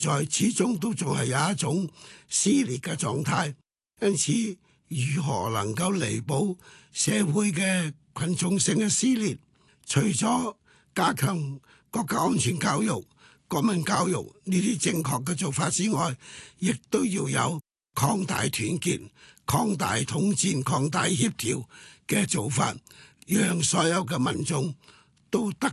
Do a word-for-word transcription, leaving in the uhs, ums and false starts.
在始終都仲係有一種撕裂嘅狀態。因此，如何能夠彌補社會嘅群眾性嘅撕裂？除咗加強國家安全教育、國民教育呢啲正確嘅做法之外，亦都要有擴大團結、擴大統戰、擴大協調嘅做法，讓所有嘅民眾都得